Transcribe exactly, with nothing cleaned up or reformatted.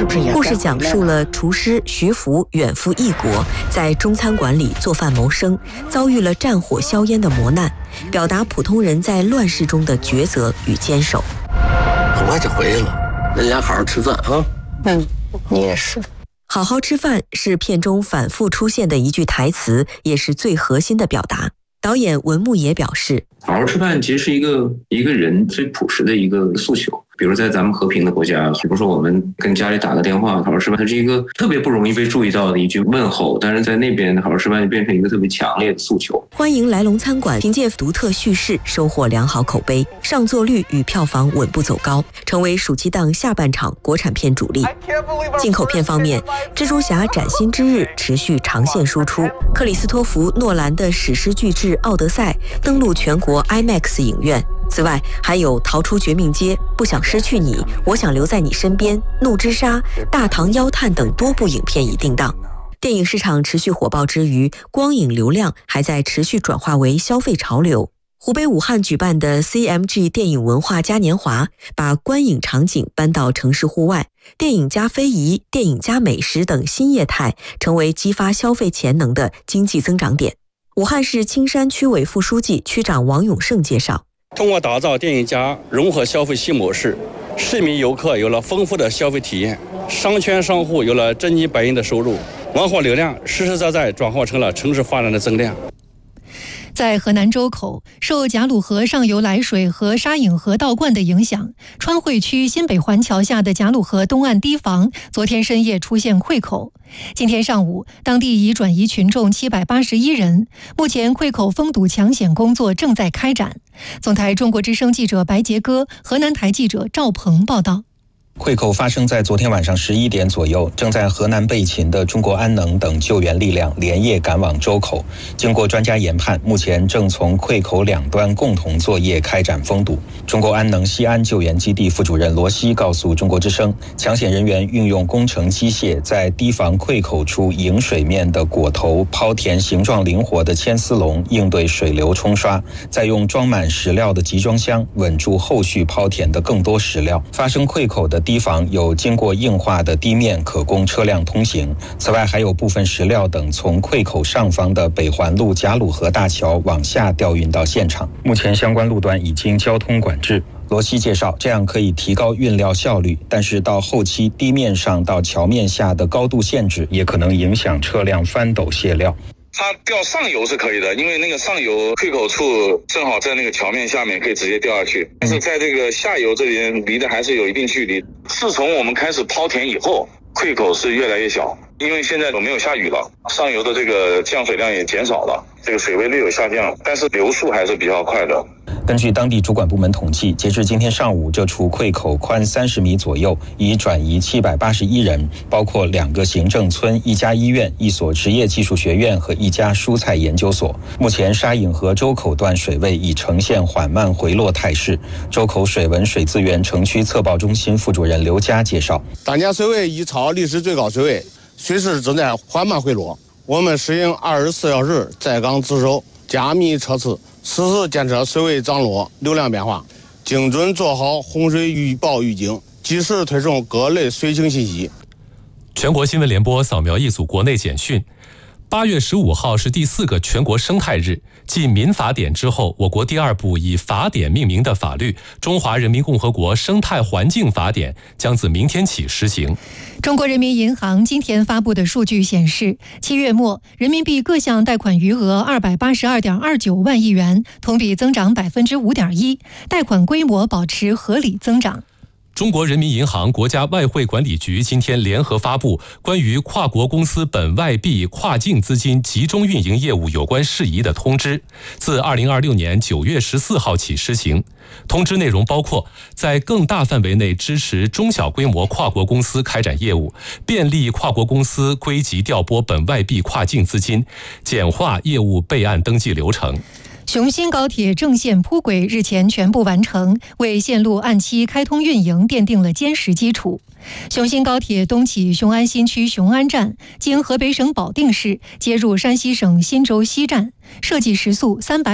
故事讲述了厨师徐福远赴异国，在中餐馆里做饭谋生，遭遇了战火硝烟的磨难，表达普通人在乱世中的抉择与坚守。 很快就回来了，在家好好吃饭啊。 嗯，你也是。 好好吃饭是片中反复出现的一句台词，也是最核心的表达。导演文牧野表示， 好好吃饭其实是一个一个人最朴实的一个诉求。比如在咱们和平的国家，比如说我们跟家里打个电话好好吃饭，它是一个特别不容易被注意到的一句问候，但是在那边好好吃饭就变成一个特别强烈的诉求。 欢迎来龙餐馆凭借独特叙事收获良好口碑，上座率与票房稳步走高，成为暑期档下半场国产片主力。进口片方面，蜘蛛侠崭新之日持续长线输出，克里斯托弗诺兰的史诗巨制《奥德赛》登陆全国 IMAX 影院。此外，还有《逃出绝命街》、不想失去你、我想留在你身边、怒之沙、大唐妖探等多部影片已定档。电影市场持续火爆之余，光影流量还在持续转化为消费潮流。湖北武汉举办的 C M G 电影文化嘉年华，把观影场景搬到城市户外，电影加非遗、电影加美食等新业态，成为激发消费潜能的经济增长点。武汉市青山区委副书记、区长王永胜介绍， 通过打造电影加融合消费新模式，市民游客有了丰富的消费体验，商圈商户有了真金白银的收入，网红流量实实在在转化成了城市发展的增量。 在河南周口，受贾鲁河上游来水和沙隐河倒灌的影响，川汇区新北环桥下的贾鲁河东岸堤防昨天深夜出现溃口。今天上午，当地已转移群众七百八十一人，目前溃口封堵抢险工作正在开展。总台中国之声记者白杰哥、河南台记者赵鹏报道。 溃口发生在昨天晚上十一点左右，正在河南备勤的中国安能等救援力量连夜赶往周口。经过专家研判，目前正从溃口两端共同作业开展封堵。中国安能西安救援基地副主任罗西告诉中国之声，抢险人员运用工程机械在堤防溃口处迎水面的果头抛填形状灵活的牵丝笼，应对水流冲刷，再用装满石料的集装箱稳住后续抛填的更多石料。发生溃口的堤防有经过硬化的地面可供车辆通行，此外还有部分石料等从溃口上方的北环路贾鲁河大桥往下调运到现场，目前相关路段已经交通管制。罗西介绍，这样可以提高运料效率，但是到后期地面上到桥面下的高度限制也可能影响车辆翻斗卸料。 它调上游是可以的，因为那个上游溃口处正好在那个桥面下面，可以直接掉下去。但是在这个下游这边离得还是有一定距离。自从我们开始抛填以后，溃口是越来越小，因为现在都没有下雨了，上游的这个降水量也减少了，这个水位略有下降，但是流速还是比较快的。 根据当地主管部门统计，截至今天上午，这处溃口宽三十米左右，已转移七百八十一人，包括两个行政村、一家医院、一所职业技术学院和一家蔬菜研究所。目前沙隐河周口段水位已呈现缓慢回落态势。周口水文水资源城区测报中心副主任刘佳介绍， 当前水位已超历史最高水位，水势正在缓慢回落。我们实行二十四小时在岗值守，加密测试，实时监测水位涨落、流量变化，精准做好洪水预报预警，及时推送各类水情信息。 全国新闻联播扫描一组国内简讯。八月十五号是第四个全国生态日，继民法典之后，我国第二部以法典命名的法律《中华人民共和国生态环境法典》将自明天起实行。 中国人民银行今天发布的数据显示，七月末人民币各项贷款余额二百八十二点二九万亿元，同比增长百分之五点一，贷款规模保持合理增长。 中国人民银行、国家外汇管理局今天联合发布关于跨国公司本外币跨境资金集中运营业务有关事宜的通知，自二零二六年九月十四号起施行。通知内容包括在更大范围内支持中小规模跨国公司开展业务，便利跨国公司归集调拨本外币跨境资金，简化业务备案登记流程。 雄新高铁正线铺轨日前全部完成，为线路按期开通运营奠定了坚实基础。雄新高铁东起雄安新区雄安站，经河北省保定市接入山西省忻州西站，设计时速三百